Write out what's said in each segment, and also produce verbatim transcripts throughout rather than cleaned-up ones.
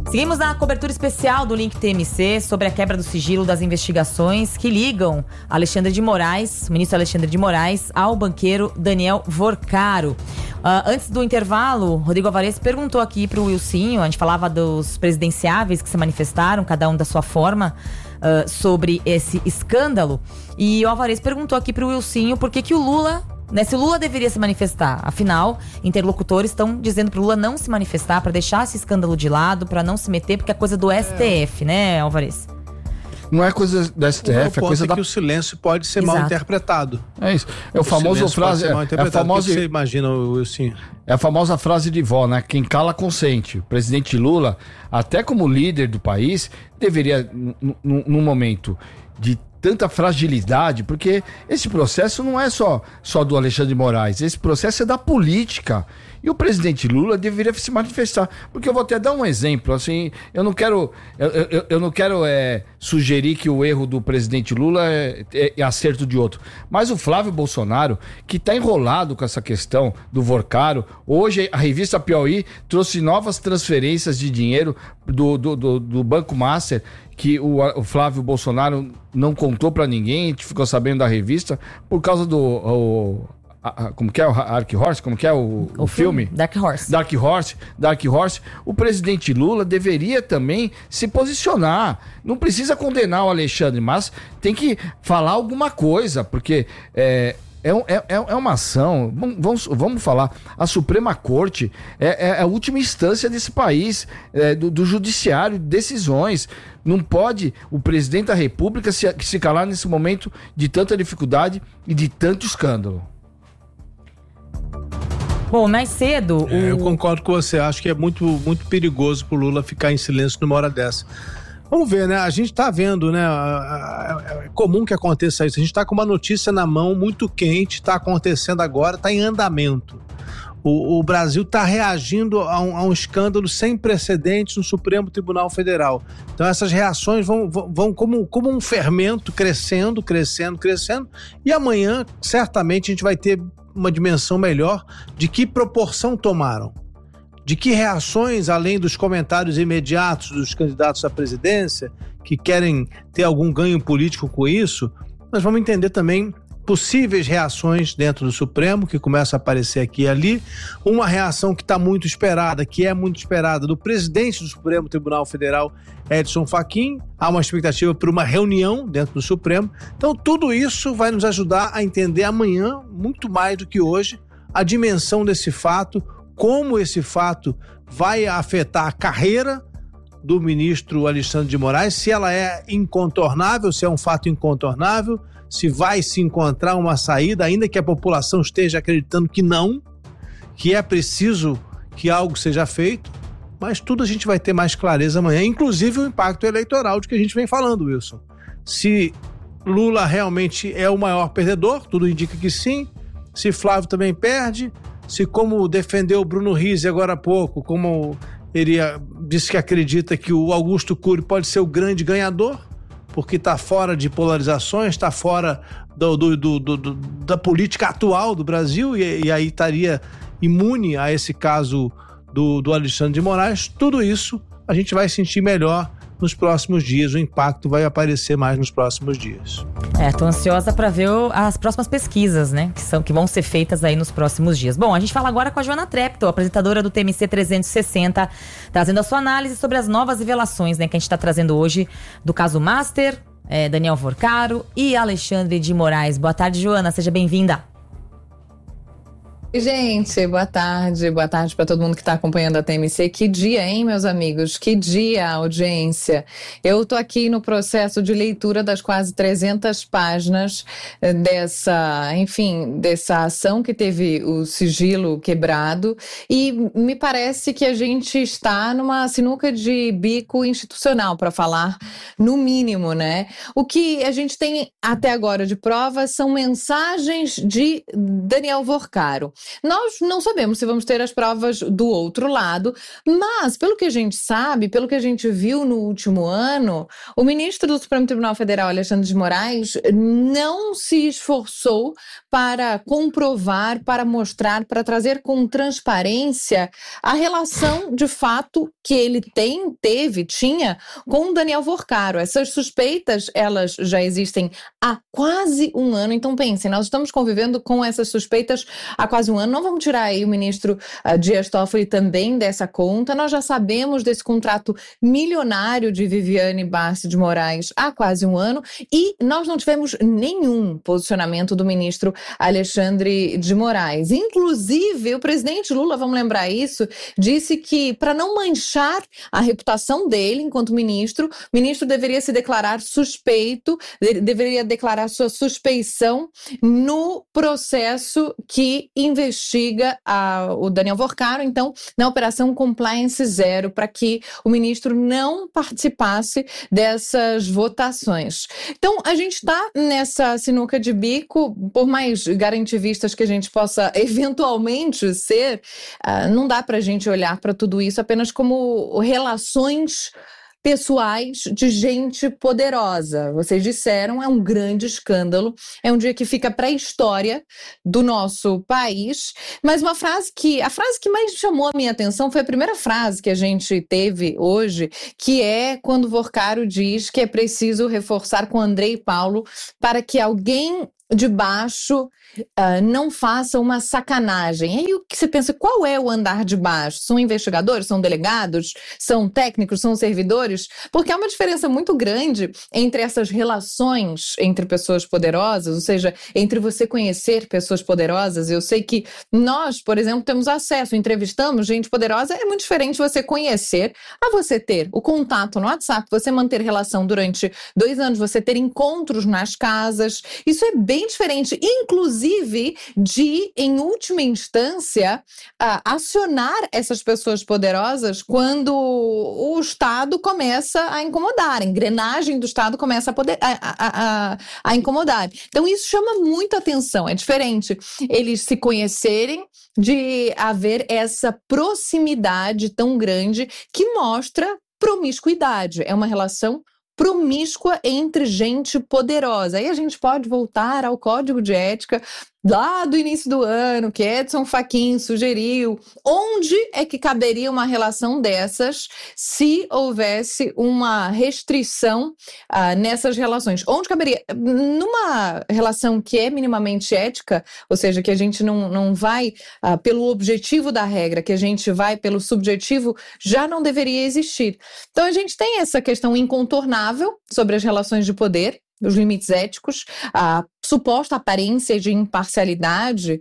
Seguimos na cobertura especial do Link T M C sobre a quebra do sigilo das investigações que ligam Alexandre de Moraes, o ministro Alexandre de Moraes, ao banqueiro Daniel Vorcaro. Uh, antes do intervalo, Rodrigo Alvarez perguntou aqui para o Wilsinho, a gente falava dos presidenciáveis que se manifestaram, cada um da sua forma, uh, sobre esse escândalo. E o Alvarez perguntou aqui para o Wilsinho por que que o Lula... Né, se o Lula deveria se manifestar. Afinal, interlocutores estão dizendo pro Lula não se manifestar, para deixar esse escândalo de lado, para não se meter, porque é coisa do S T F, é. né, Alvarez? Não é coisa do S T F, o é coisa é da... que o silêncio pode ser Exato. mal interpretado. É isso. É o, o famoso frase... É, é a famosa... O que você imagina, Wilson? É a famosa frase de vó, né? Quem cala consente. O presidente Lula, até como líder do país, deveria, num momento de tanta fragilidade, porque esse processo não é só, só do Alexandre de Moraes, esse processo é da política. E o presidente Lula deveria se manifestar. Porque eu vou até dar um exemplo, assim, eu não quero, eu, eu, eu não quero é, sugerir que o erro do presidente Lula é, é, é acerto de outro. Mas o Flávio Bolsonaro, que está enrolado com essa questão do Vorcaro, hoje a revista Piauí trouxe novas transferências de dinheiro do, do, do, do Banco Master, que o, o Flávio Bolsonaro não contou para ninguém, a gente ficou sabendo da revista, por causa do... O, a, a, como que é o Dark Horse? Como que é o, o, o filme? filme? Dark Horse. Dark Horse. Dark Horse. O presidente Lula deveria também se posicionar. Não precisa condenar o Alexandre, mas tem que falar alguma coisa, porque... É, É, é, é uma ação, vamos, vamos falar, a Suprema Corte é, é a última instância desse país, é, do, do judiciário, decisões. Não pode o presidente da República se, se calar nesse momento de tanta dificuldade e de tanto escândalo. Bom, mais cedo... É, o... Eu concordo com você, acho que é muito, muito perigoso pro Lula ficar em silêncio numa hora dessa. Vamos ver, né? A gente tá vendo, né? É comum que aconteça isso. A gente tá com uma notícia na mão muito quente, tá acontecendo agora, tá em andamento. O, o Brasil tá reagindo a um, a um escândalo sem precedentes no Supremo Tribunal Federal. Então essas reações vão, vão, vão como, como um fermento crescendo, crescendo, crescendo. E amanhã, certamente, a gente vai ter uma dimensão melhor de que proporção tomaram. De que reações, além dos comentários imediatos dos candidatos à presidência, que querem ter algum ganho político com isso, nós vamos entender também possíveis reações dentro do Supremo, que começa a aparecer aqui e ali. Uma reação que está muito esperada, que é muito esperada, do presidente do Supremo Tribunal Federal, Edson Fachin. Há uma expectativa por uma reunião dentro do Supremo. Então, tudo isso vai nos ajudar a entender amanhã, muito mais do que hoje, a dimensão desse fato, como esse fato vai afetar a carreira do ministro Alexandre de Moraes, se ela é incontornável, se é um fato incontornável, se vai se encontrar uma saída, ainda que a população esteja acreditando que não, que é preciso que algo seja feito, mas tudo a gente vai ter mais clareza amanhã, inclusive o impacto eleitoral de que a gente vem falando, Wilson. Se Lula realmente é o maior perdedor, tudo indica que sim, se Flávio também perde, se como defendeu o Bruno Rizzi agora há pouco, como ele disse que acredita que o Augusto Cury pode ser o grande ganhador, porque está fora de polarizações, está fora do, do, do, do, da política atual do Brasil e, e aí estaria imune a esse caso do, do Alexandre de Moraes. Tudo isso a gente vai sentir melhor nos próximos dias, o impacto vai aparecer mais nos próximos dias. É, tô ansiosa para ver o, as próximas pesquisas, né, que, são, que vão ser feitas aí nos próximos dias. Bom, a gente fala agora com a Joana Treptow, apresentadora do T M C trezentos e sessenta, trazendo a sua análise sobre as novas revelações, né, que a gente está trazendo hoje do caso Master, é, Daniel Vorcaro e Alexandre de Moraes. Boa tarde, Joana, seja bem-vinda. Gente, boa tarde, boa tarde para todo mundo que está acompanhando a T M C. Que dia, hein, meus amigos? Que dia, audiência. Eu tô aqui no processo de leitura das quase trezentas páginas dessa, enfim, dessa ação que teve o sigilo quebrado e me parece que a gente está numa sinuca de bico institucional, para falar no mínimo, né? O que a gente tem até agora de provas são mensagens de Daniel Vorcaro. Nós não sabemos se vamos ter as provas do outro lado, mas pelo que a gente sabe, pelo que a gente viu no último ano, o ministro do Supremo Tribunal Federal, Alexandre de Moraes, não se esforçou para comprovar, para mostrar, para trazer com transparência a relação de fato que ele tem, teve, tinha com Daniel Vorcaro. Essas suspeitas, elas já existem há quase um ano, então pensem, nós estamos convivendo com essas suspeitas há quase um ano, não vamos tirar aí o ministro uh, Dias Toffoli também dessa conta, nós já sabemos desse contrato milionário de Viviane Barsi de Moraes há quase um ano e nós não tivemos nenhum posicionamento do ministro Alexandre de Moraes. Inclusive, o presidente Lula, vamos lembrar isso, disse que para não manchar a reputação dele enquanto ministro, o ministro deveria se declarar suspeito, de- deveria declarar sua suspeição no processo que investiga a, o Daniel Vorcaro, então, na Operação Compliance Zero, para que o ministro não participasse dessas votações. Então, a gente está nessa sinuca de bico, por mais garantivistas que a gente possa eventualmente ser, uh, não dá para a gente olhar para tudo isso apenas como relações pessoais de gente poderosa. Vocês disseram, é um grande escândalo, é um dia que fica para a história do nosso país, mas uma frase que, a frase que mais chamou a minha atenção foi a primeira frase que a gente teve hoje, que é quando Vorcaro diz que é preciso reforçar com André e Paulo para que alguém de baixo uh, não faça uma sacanagem. Aí o que você pensa, qual é o andar de baixo? São investigadores, são delegados, são técnicos, são servidores? Porque há uma diferença muito grande entre essas relações entre pessoas poderosas, ou seja, entre você conhecer pessoas poderosas. Eu sei que nós, por exemplo, temos acesso, entrevistamos gente poderosa, é muito diferente você conhecer a você ter o contato no WhatsApp, você manter relação durante dois anos, você ter encontros nas casas. Isso é bem diferente, inclusive de, em última instância, uh, acionar essas pessoas poderosas quando o Estado começa a incomodar, a engrenagem do Estado começa a, poder, a, a, a, a incomodar. Então isso chama muita atenção, é diferente eles se conhecerem, de haver essa proximidade tão grande que mostra promiscuidade, é uma relação promíscua entre gente poderosa. Aí a gente pode voltar ao Código de Ética lá do início do ano, que Edson Fachin sugeriu. Onde é que caberia uma relação dessas se houvesse uma restrição uh, nessas relações? Onde caberia? Numa relação que é minimamente ética, ou seja, que a gente não, não vai uh, pelo objetivo da regra, que a gente vai pelo subjetivo, já não deveria existir. Então a gente tem essa questão incontornável sobre as relações de poder, os limites éticos, a suposta aparência de imparcialidade.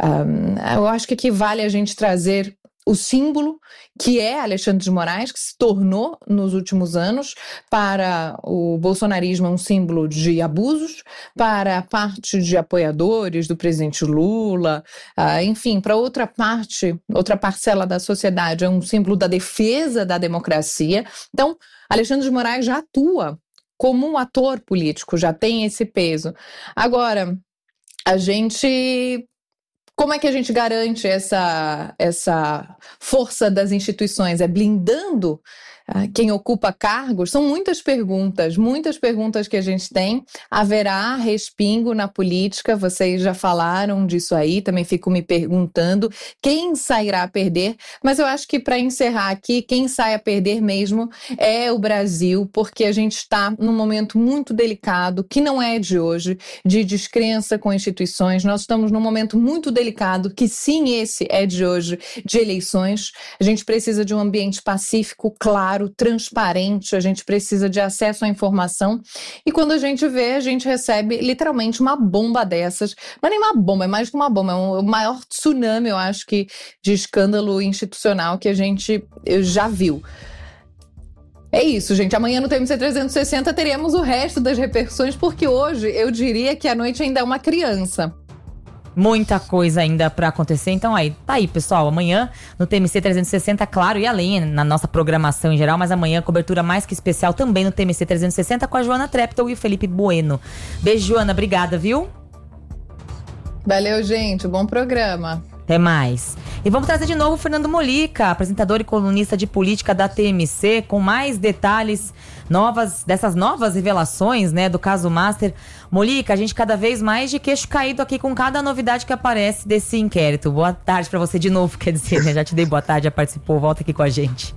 Um, eu acho que aqui vale a gente trazer o símbolo que é Alexandre de Moraes, que se tornou nos últimos anos para o bolsonarismo um símbolo de abusos, para a parte de apoiadores do presidente Lula, uh, enfim, para outra parte, outra parcela da sociedade é um símbolo da defesa da democracia. Então, Alexandre de Moraes já atua como um ator político, já tem esse peso. Agora, a gente... Como é que a gente garante essa, essa força das instituições? É blindando uh, quem ocupa cargos? São muitas perguntas, muitas perguntas que a gente tem. Haverá respingo na política? Vocês já falaram disso aí, também fico me perguntando quem sairá a perder. Mas eu acho que para encerrar aqui, quem sai a perder mesmo é o Brasil, porque a gente está num momento muito delicado, que não é de hoje, de descrença com instituições. Nós estamos num momento muito delicado, que sim, esse é de hoje, de eleições. A gente precisa de um ambiente pacífico, claro, transparente, a gente precisa de acesso à informação, e quando a gente vê, a gente recebe literalmente uma bomba dessas. Não é nem uma bomba, é mais que uma bomba, é um, o maior tsunami, eu acho que, de escândalo institucional que a gente já viu. É isso, gente. Amanhã no T M C trezentos e sessenta teremos o resto das repercussões, porque hoje eu diria que a noite ainda é uma criança. Muita coisa ainda pra acontecer, então aí, tá aí, pessoal, amanhã no T M C trezentos e sessenta, claro, e além, na nossa programação em geral, mas amanhã cobertura mais que especial também no T M C trezentos e sessenta com a Joana Treptow e o Felipe Bueno. Beijo, Joana, obrigada, viu? Valeu, gente, bom programa. Até mais. E vamos trazer de novo o Fernando Molica, apresentador e colunista de política da T M C, com mais detalhes novas, dessas novas revelações, né, do caso Master. Molica, a gente cada vez mais de queixo caído aqui com cada novidade que aparece desse inquérito. Boa tarde para você de novo, quer dizer, né? Já te dei boa tarde, já participou, volta aqui com a gente.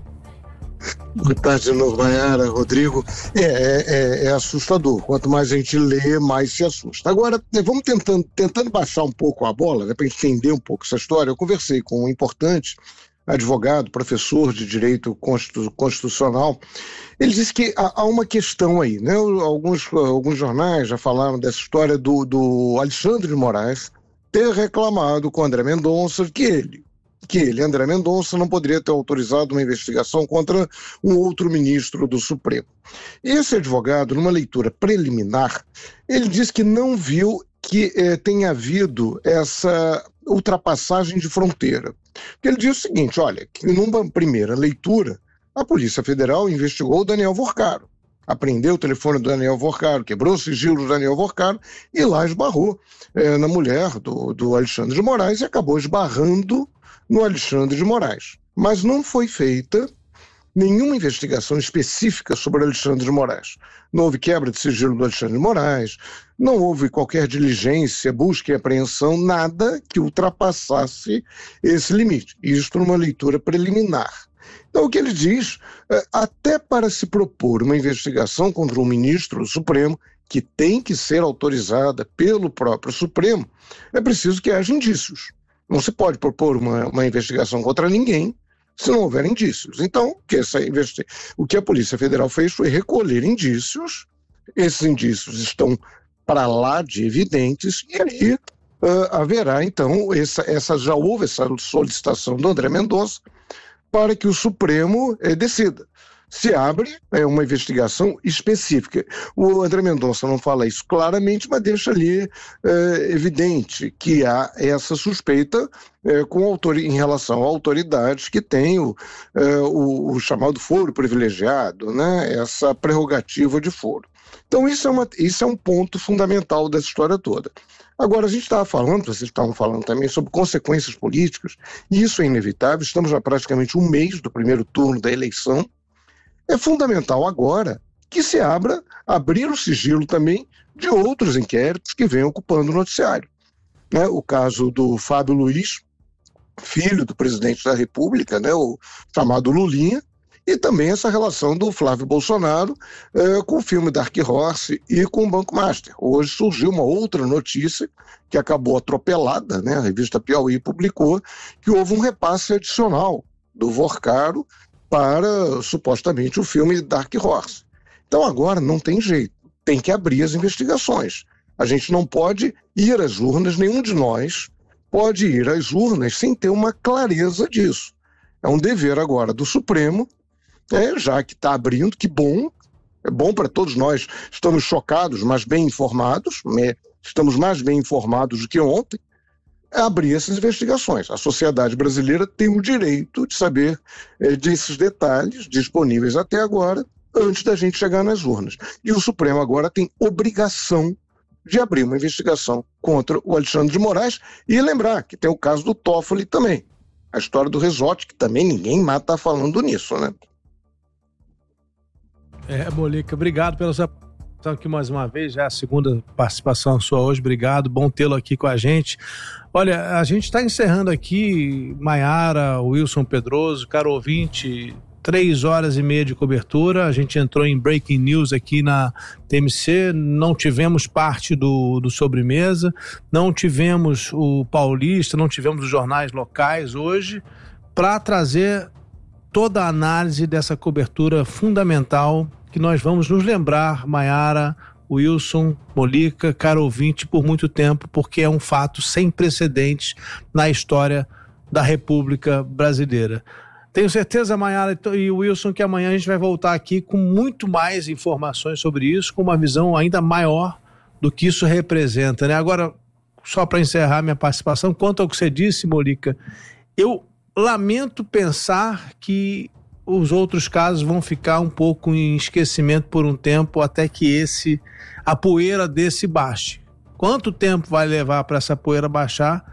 Boa tarde de novo, Mayara, Rodrigo. É, é, é assustador. Quanto mais a gente lê, mais se assusta. Agora, vamos tentando, tentando baixar um pouco a bola, né, para entender um pouco essa história. Eu conversei com um importante advogado, professor de direito constitucional. Ele disse que há, há uma questão aí, né? Alguns, alguns jornais já falaram dessa história do, do Alexandre de Moraes ter reclamado com André Mendonça que ele que ele, André Mendonça, não poderia ter autorizado uma investigação contra um outro ministro do Supremo. Esse advogado, numa leitura preliminar, ele disse que não viu que eh, tenha havido essa ultrapassagem de fronteira. Ele diz o seguinte, olha, que numa primeira leitura, a Polícia Federal investigou o Daniel Vorcaro, apreendeu o telefone do Daniel Vorcaro, quebrou o sigilo do Daniel Vorcaro e lá esbarrou eh, na mulher do, do Alexandre de Moraes e acabou esbarrando no Alexandre de Moraes. Mas não foi feita nenhuma investigação específica sobre Alexandre de Moraes. Não houve quebra de sigilo do Alexandre de Moraes, não houve qualquer diligência, busca e apreensão, nada que ultrapassasse esse limite. Isto numa leitura preliminar. Então, o que ele diz, até para se propor uma investigação contra um ministro do Supremo, que tem que ser autorizada pelo próprio Supremo, é preciso que haja indícios. Não se pode propor uma, uma investigação contra ninguém se não houver indícios. Então, que essa investi- o que a Polícia Federal fez foi recolher indícios, esses indícios estão para lá de evidentes, e aí uh, haverá, então, essa, essa, já houve essa solicitação do André Mendonça para que o Supremo eh, decida. Se abre é, uma investigação específica. O André Mendonça não fala isso claramente, mas deixa ali é, evidente que há essa suspeita é, com autor... em relação a autoridades que têm o, é, o, o chamado foro privilegiado, né? Essa prerrogativa de foro. Então isso é, uma, isso é um ponto fundamental dessa história toda. Agora, a gente estava falando, vocês estavam falando também sobre consequências políticas, e isso é inevitável, estamos há praticamente um mês do primeiro turno da eleição. É fundamental agora que se abra, abrir o sigilo também de outros inquéritos que vêm ocupando o noticiário. Né? O caso do Fábio Luiz, filho do presidente da República, né? O chamado Lulinha, e também essa relação do Flávio Bolsonaro eh, com o filme Dark Horse e com o Banco Master. Hoje surgiu uma outra notícia que acabou atropelada, né? A revista Piauí publicou que houve um repasse adicional do Vorcaro para, supostamente, o filme Dark Horse. Então agora não tem jeito, tem que abrir as investigações. A gente não pode ir às urnas, nenhum de nós pode ir às urnas sem ter uma clareza disso. É um dever agora do Supremo, é, já que está abrindo, que bom, é bom para todos nós, estamos chocados, mas bem informados, né? Estamos mais bem informados do que ontem, abrir essas investigações. A sociedade brasileira tem o direito de saber é, desses detalhes disponíveis até agora, antes da gente chegar nas urnas. E o Supremo agora tem obrigação de abrir uma investigação contra o Alexandre de Moraes e lembrar que tem o caso do Toffoli também. A história do Resorte, que também ninguém mais está falando nisso, né? É, Molica, obrigado pela sua participação aqui mais uma vez, já é a segunda participação sua hoje, obrigado, bom tê-lo aqui com a gente. Olha, a gente está encerrando aqui, Mayara, Wilson Pedroso, caro ouvinte, três horas e meia de cobertura, a gente entrou em breaking news aqui na T M C, não tivemos parte do, do Sobremesa, não tivemos o Paulista, não tivemos os jornais locais hoje, para trazer toda a análise dessa cobertura fundamental que nós vamos nos lembrar, Mayara, Wilson, Molica, caro ouvinte, por muito tempo, porque é um fato sem precedentes na história da República Brasileira. Tenho certeza, Mayara e Wilson, que amanhã a gente vai voltar aqui com muito mais informações sobre isso, com uma visão ainda maior do que isso representa, né? Agora, só para encerrar minha participação, quanto ao que você disse, Molica, eu lamento pensar que os outros casos vão ficar um pouco em esquecimento por um tempo até que esse, a poeira desse baixe. Quanto tempo vai levar para essa poeira baixar?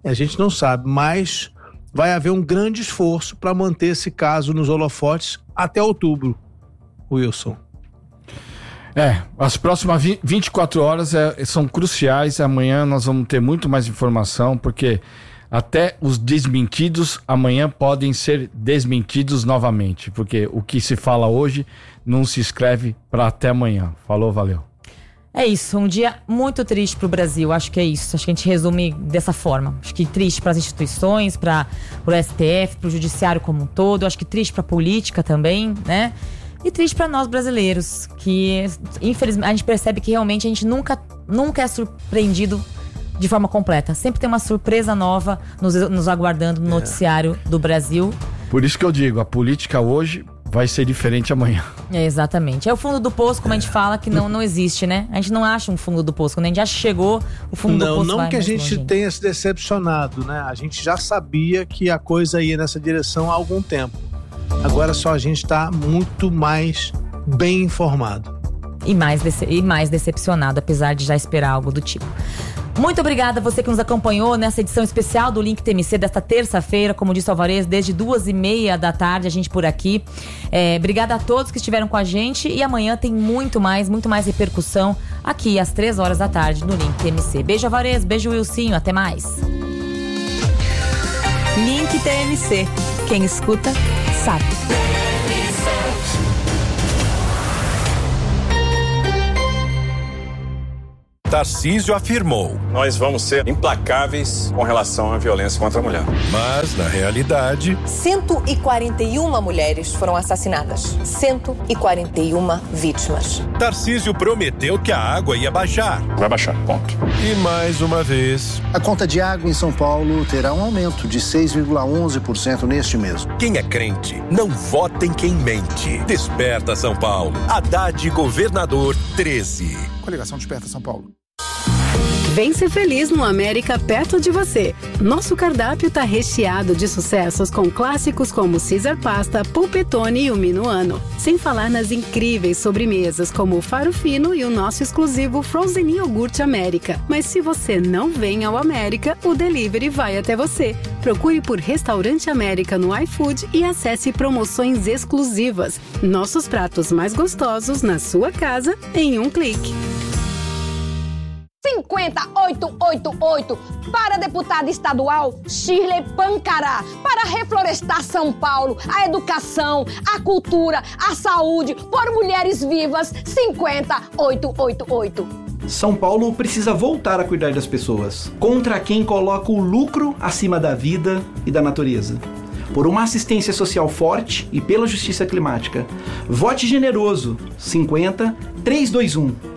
A gente não sabe, mas vai haver um grande esforço para manter esse caso nos holofotes até outubro, Wilson. É, as próximas vinte e quatro horas é, são cruciais. Amanhã nós vamos ter muito mais informação, porque até os desmentidos amanhã podem ser desmentidos novamente, porque o que se fala hoje não se escreve para até amanhã. Falou, valeu. É isso, um dia muito triste para o Brasil, acho que é isso, acho que a gente resume dessa forma. Acho que triste para as instituições, para o S T F, para o judiciário como um todo, acho que triste para a política também, né? E triste para nós brasileiros, que infelizmente a gente percebe que realmente a gente nunca, nunca é surpreendido de forma completa. Sempre tem uma surpresa nova nos, nos aguardando no noticiário do Brasil. Por isso que eu digo, a política hoje vai ser diferente amanhã. É, exatamente. É o fundo do poço, como é. a gente fala, que não, não existe, né? A gente não acha um fundo do poço. Quando a gente já chegou, o fundo não, do poço não vai que a gente longe. tenha se decepcionado, né? A gente já sabia que a coisa ia nessa direção há algum tempo. Agora só a gente está muito mais bem informado. E mais, dece- e mais decepcionado, apesar de já esperar algo do tipo. Muito obrigada a você que nos acompanhou nessa edição especial do Link T M C desta terça-feira, como disse o Alvarez, desde duas e meia da tarde, a gente por aqui. É, obrigada a todos que estiveram com a gente e amanhã tem muito mais, muito mais repercussão aqui às três horas da tarde no Link T M C. Beijo, Alvarez, beijo, Wilsinho, até mais. Link T M C. Quem escuta, sabe. Tarcísio afirmou: nós vamos ser implacáveis com relação à violência contra a mulher. Mas, na realidade, cento e quarenta e uma mulheres foram assassinadas. cento e quarenta e uma vítimas. Tarcísio prometeu que a água ia baixar. Vai baixar, ponto. E mais uma vez, a conta de água em São Paulo terá um aumento de seis vírgula onze por cento neste mês. Quem é crente, não vota em quem mente. Desperta São Paulo. Haddad, governador treze. Coligação Desperta São Paulo. Vem ser feliz no América perto de você. Nosso cardápio tá recheado de sucessos com clássicos como Caesar Pasta, Pulpetone e o Minuano. Sem falar nas incríveis sobremesas como o Faro Fino e o nosso exclusivo Frozen Iogurte América. Mas se você não vem ao América, o delivery vai até você. Procure por Restaurante América no iFood e acesse promoções exclusivas. Nossos pratos mais gostosos na sua casa em um clique. cinquenta oito oito oito para a deputada estadual Shirley Pancará, para reflorestar São Paulo, a educação, a cultura, a saúde, por mulheres vivas. Cinquenta oito oito oito. São Paulo precisa voltar a cuidar das pessoas, contra quem coloca o lucro acima da vida e da natureza. Por uma assistência social forte e pela justiça climática. Vote generoso. cinquenta trezentos e vinte e um.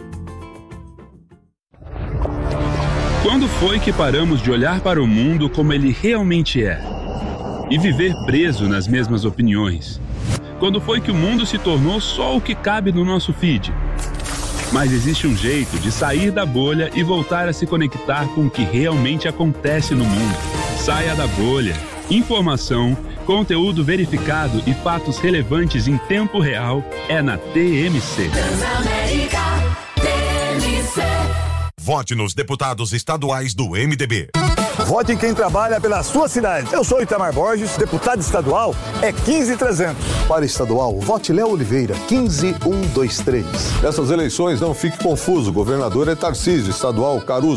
Quando foi que paramos de olhar para o mundo como ele realmente é? E viver preso nas mesmas opiniões? Quando foi que o mundo se tornou só o que cabe no nosso feed? Mas existe um jeito de sair da bolha e voltar a se conectar com o que realmente acontece no mundo. Saia da bolha. Informação, conteúdo verificado e fatos relevantes em tempo real é na T M C. Transamérica T M C. Vote nos deputados estaduais do M D B. Vote em quem trabalha pela sua cidade. Eu sou Itamar Borges, deputado estadual é quinze trezentos. Para estadual, vote Léo Oliveira, quinze cento e vinte e três. Nessas eleições, não fique confuso. Governador é Tarcísio, estadual Caruso.